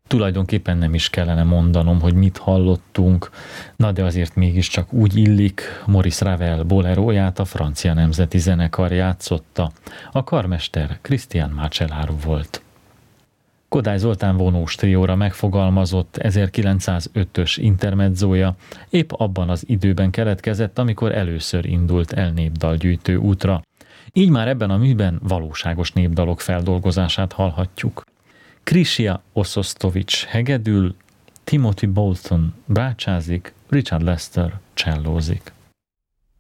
Tulajdonképpen nem is kellene mondanom, hogy mit hallottunk, na de azért mégiscsak úgy illik, Maurice Ravel boleróját a francia nemzeti zenekar játszotta. A karmester Christian Marcelaro volt. Kodály Zoltán vonós trióra megfogalmazott 1905-ös intermedzója épp abban az időben keletkezett, amikor először indult el népdalgyűjtő útra. Így már ebben a műben valóságos népdalok feldolgozását hallhatjuk. Krisia Oszosztovics hegedül, Timothy Bolton brácsázik, Richard Lester csellózik.